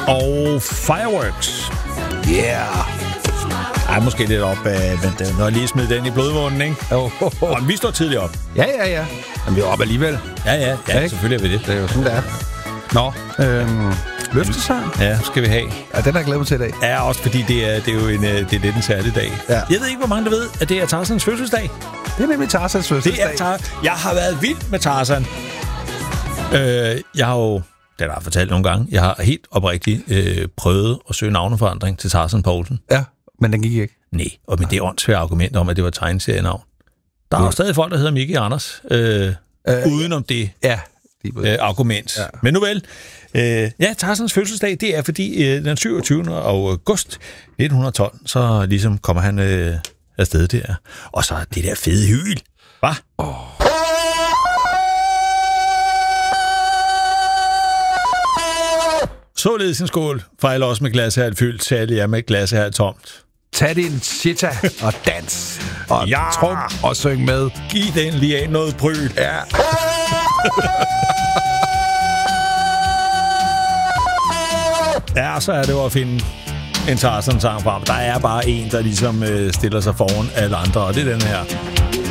Og Fireworks. Yeah. Ej, måske lidt op, men når jeg lige smidt den i blodvunden, ikke? Og vi står tidligt op. Ja. Men vi er oppe alligevel. Ja, selvfølgelig er vi det. Det er jo sådan, det er. Nå, løftesang. Ja, skal vi have. Ja, den har jeg glædet mig til i dag. Ja, også fordi det er jo det er lidt en særlig dag. Ja. Jeg ved ikke, hvor mange der ved, at det er Tarzans fødselsdag. Det er nemlig Tarzans fødselsdag. Jeg har været vild med Tarzan. Jeg har jo, det har jeg fortalt nogle gange, jeg har helt oprigtigt prøvet at søge navneforandring til Tarzan Poulsen. Ja, men den gik ikke. Nej, men det er åndssvært argument om, at det var tegneserienavn. Der er jo stadig folk, der hedder Mickey Anders, udenom det argument. Ja. Men nu vel, Tarzans fødselsdag, det er fordi den 27. august 1912, så ligesom kommer han afsted der. Og så det der fede hyl. Hva? Således en skål. Fejler også med glashalvt fyldt, særlig er med glashalvt tomt. Tag din chita og dans. Og trum og syng med. Giv den lige af noget bryl. Ja. Ja, så er det jo at finde en Tarzan-sang frem. Der er bare en, der ligesom stiller sig foran alle andre, og det er den her.